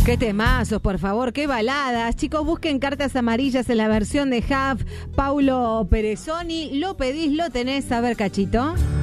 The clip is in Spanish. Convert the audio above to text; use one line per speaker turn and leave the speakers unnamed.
Qué temazos, por favor, qué baladas. Chicos, busquen Cartas Amarillas en la versión de Huff, Paulo Perezoni. Lo pedís, lo tenés. A ver, cachito.